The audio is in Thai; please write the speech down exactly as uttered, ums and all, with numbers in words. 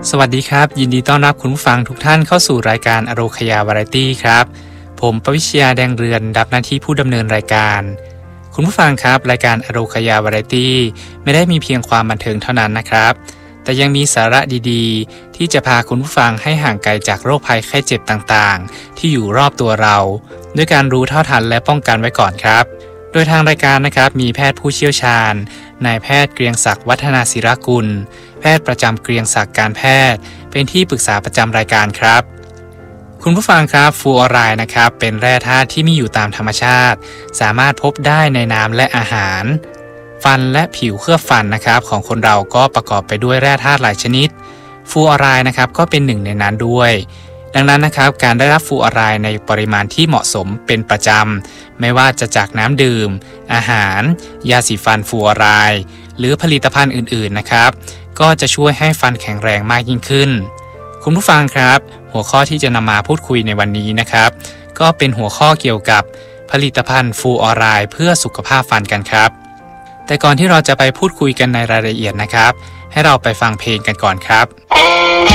สวัสดีครับยินดีต้อนรับคุณผู้ฟังทุกท่านเข้าสู่รายการอโรคยาวาไรตี้ครับผมปวิชญาแดงเรือนรับหน้าที่ผู้ดำเนินรายการคุณผู้ฟังครับรายการอโรคยาวาไรตี้ไม่ได้มีเพียงความบันเทิงเท่านั้นนะครับแต่ยังมีสาระดีๆที่จะพาคุณผู้ฟังให้ห่างไกลจากโรคภัยไข้เจ็บต่างๆที่อยู่รอบตัวเราด้วยการรู้เท่าทันและป้องกันไว้ก่อนครับโดยทางรายการนะครับมีแพทย์ผู้เชี่ยวชาญนายแพทย์เกรียงศักดิ์วัฒนาศิรกุลแพทย์ประจำเกรียงศักดิ์การแพทย์เป็นที่ปรึกษาประจำรายการครับคุณผู้ฟังครับฟลูออไรด์นะครับเป็นแร่ธาตุที่มีอยู่ตามธรรมชาติสามารถพบได้ในน้ำและอาหารฟันและผิวเคลือบฟันนะครับของคนเราก็ประกอบไปด้วยแร่ธาตุหลายชนิดฟลูออไรด์นะครับก็เป็นหนึ่งในนั้นด้วยดังนั้นนะครับการได้รับฟลูออไรด์ในปริมาณที่เหมาะสมเป็นประจำไม่ว่าจะจากน้ำดื่มอาหารยาสีฟันฟลูออไรด์หรือผลิตภัณฑ์อื่นๆนะครับก็จะช่วยให้ฟันแข็งแรงมากยิ่งขึ้นคุณผู้ฟังครับหัวข้อที่จะนำมาพูดคุยในวันนี้นะครับก็เป็นหัวข้อเกี่ยวกับผลิตภัณฑ์ฟลูออไรด์เพื่อสุขภาพฟันกันครับแต่ก่อนที่เราจะไปพูดคุยกันในรายละเอียดนะครับให้เราไปฟังเพลงกันก่อนครับ